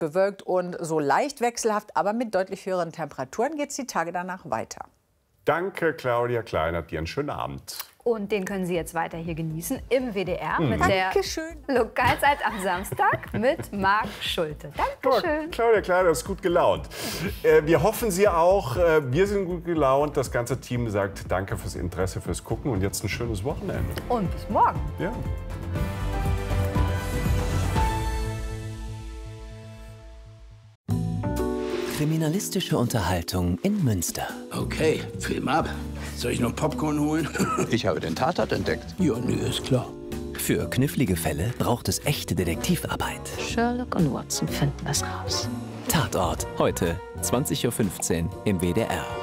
bewölkt und so leicht wechselhaft, aber mit deutlich höheren Temperaturen geht es die Tage danach weiter. Danke, Claudia Kleinert. Dir einen schönen Abend. Und den können Sie jetzt weiter hier genießen im WDR mit der Dankeschön. Lokalzeit am Samstag mit Marc Schulte. Dankeschön. Claudia Kleinert ist gut gelaunt. Wir hoffen, Sie auch. Wir sind gut gelaunt. Das ganze Team sagt danke fürs Interesse, fürs Gucken und jetzt ein schönes Wochenende. Und bis morgen. Ja. Kriminalistische Unterhaltung in Münster. Okay, Film ab. Soll ich noch Popcorn holen? Ich habe den Tatort entdeckt. Ja, nö, ist klar. Für knifflige Fälle braucht es echte Detektivarbeit. Sherlock und Watson finden das raus. Tatort, heute 20:15 Uhr im WDR.